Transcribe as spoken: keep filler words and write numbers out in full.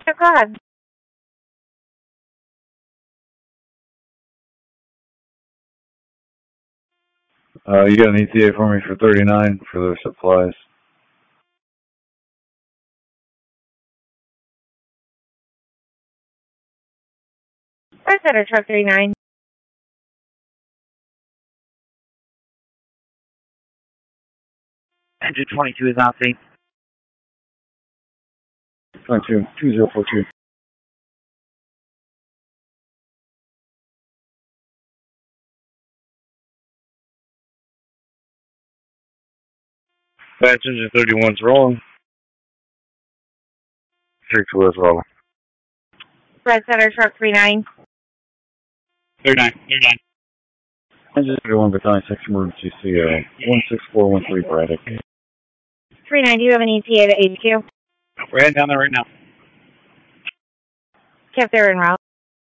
So go ahead. Uh, you got an E T A for me for thirty-nine for those supplies. Red Center Truck thirty-nine. Engine twenty-two is out safe. twenty-two, two zero four two. Batch engine thirty-one's rolling. Six was rolling. Red Center Truck thirty-nine. thirty-nine, thirty-nine. Engine thirty-one, Battalion six Emergency C O, one six four one three Braddock. thirty-nine, do you have an E T A to H Q? We're heading down there right now. Kept there en route.